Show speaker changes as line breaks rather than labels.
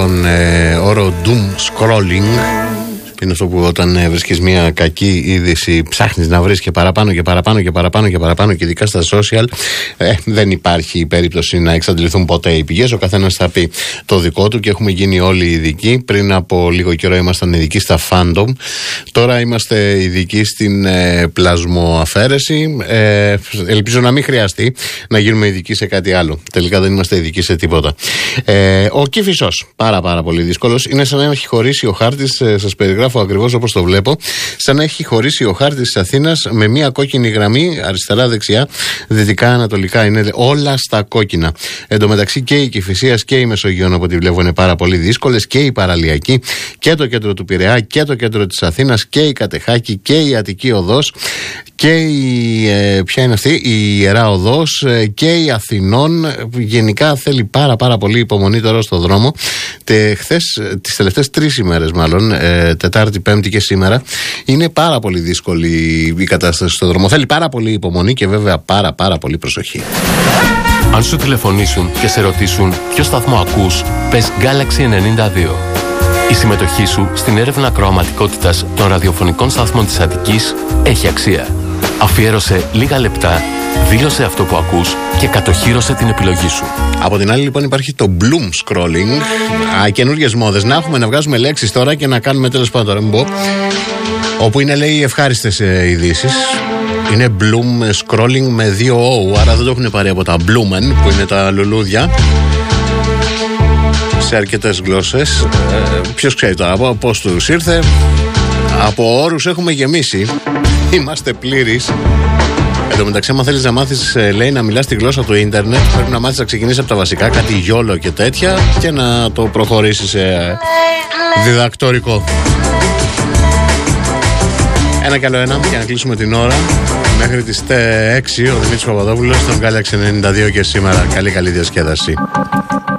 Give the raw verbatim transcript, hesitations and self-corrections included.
τον ε, όρο doom scrolling. Είναι αυτό που όταν ε, βρίσκεις μια κακή είδηση ψάχνεις να βρεις και παραπάνω και παραπάνω και παραπάνω και παραπάνω, και ειδικά στα social ε, δεν υπάρχει περίπτωση να εξαντληθούν ποτέ οι πηγές. Ο καθένας θα πει το δικό του και έχουμε γίνει όλοι ειδικοί. Πριν από λίγο καιρό ήμασταν ειδικοί στα fandom, τώρα είμαστε ειδικοί στην ε, πλασμοαφαίρεση. ε, Ελπίζω να μην χρειαστεί να γίνουμε ειδικοί σε κάτι άλλο. Τελικά δεν είμαστε ειδικοί σε τίποτα. ε, Ο Κηφισός, πάρα πάρα πολύ δύσκολος. Είναι σαν να έχει χωρίσει ο χάρτης, ε, σας περιγράφω ακριβώς όπως το βλέπω, σαν να έχει χωρίσει ο χάρτης της Αθήνας με μια κόκκινη γραμμή αριστερά-δεξιά, δυτικά-ανατολικά. Είναι όλα στα κόκκινα. Εν τω μεταξύ και η Κηφισίας και η Μεσογείων, από ό,τι βλέπω, είναι πάρα πολύ δύσκολες, και η Παραλιακή και το κέντρο του Πειραιά και το κέντρο της Αθήνας και η Κατεχάκη και η Αττική Οδός και η, ε, ποια είναι αυτή, η Ιερά Οδός ε, και η Αθηνών. Γενικά θέλει πάρα πάρα πολύ υπομονή τώρα στο δρόμο. Τε, χθες, τις τελευταίες τρεις ημέρες μάλλον, ε, Τετάρτη, Πέμπτη και σήμερα, είναι πάρα πολύ δύσκολη η κατάσταση στο δρόμο. Θέλει πάρα πολύ υπομονή και βέβαια πάρα πάρα πολύ προσοχή.
Αν σου τηλεφωνήσουν και σε ρωτήσουν ποιο σταθμό ακούς, πες Galaxy ενενήντα δύο. Η συμμετοχή σου στην έρευνα ακροαματικότητας των ραδιοφωνικών σταθμών της Αττικής έχει αξία. Αφιέρωσε λίγα λεπτά, δήλωσε αυτό που ακούς και κατοχύρωσε την επιλογή σου.
Από την άλλη, λοιπόν, υπάρχει το bloom scrolling. Α, καινούργιες μόδες. Να έχουμε να βγάζουμε λέξεις τώρα και να κάνουμε, τέλος πάντων, τώρα μην πω, όπου είναι, λέει, ευχάριστες ε, ειδήσεις. Είναι bloom scrolling με δύο O, άρα δεν το έχουν πάρει από τα bloomen, που είναι τα λουλούδια, σε αρκετές γλώσσες. Ε, ποιος ξέρει τώρα πώς τους ήρθε. Από όρους έχουμε γεμίσει. Είμαστε πλήρεις. Εν τω μεταξύ, άμα θέλεις να μάθεις, λέει, να μιλάς τη γλώσσα του ίντερνετ, πρέπει να μάθεις να ξεκινήσεις από τα βασικά, κάτι γιόλο και τέτοια, και να το προχωρήσεις σε διδακτορικό. Ένα καλό ένα για να κλείσουμε την ώρα. Μέχρι τις έξι ο Δημήτρης Παπαδόπουλος στον Galaxy ενενήντα δύο και σήμερα. Καλή καλή διασκέδαση.